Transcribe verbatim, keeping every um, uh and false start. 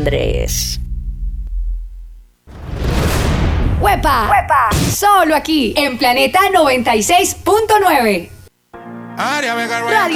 Andrés. ¡Huepa! ¡Huepa! Solo aquí, en Planeta noventa y seis punto nueve. Radio